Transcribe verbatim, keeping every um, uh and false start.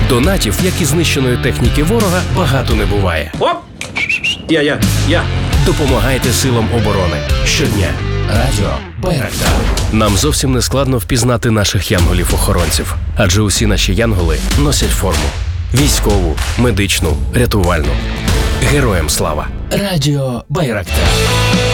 Донатів, як і знищеної техніки ворога, багато не буває. Оп! Я, я, я. Допомагайте силам оборони щодня. Радіо Байрактар. Нам зовсім не складно впізнати наших янголів-охоронців, адже усі наші янголи носять форму. Військову, медичну, рятувальну. Героям слава. Радіо Байрактар.